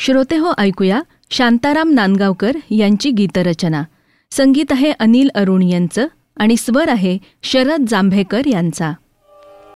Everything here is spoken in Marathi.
श्रोते हो, ऐकूया शांताराम नांदगावकर यांची गीतरचना. संगीत आहे अनिल अरुण यांचं आणि स्वर आहे शरद जांभेकर यांचा.